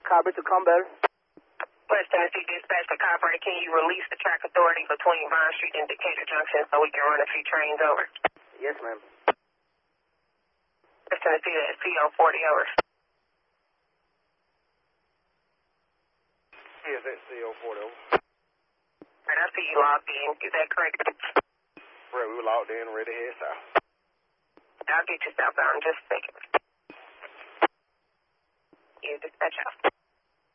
Carver to Campbell. West Tennessee Dispatch to Carver. Can you release the track authority between Vine Street and Decatur Junction so we can run a few trains over? Yes, ma'am. West Tennessee, that's CO 40 over. Yes, that's CO 40 over. Alright, I see you logged in. Is that correct? Right, we were logged in, ready to head south. I'll get you southbound in just a second. Yeah, dispatch out.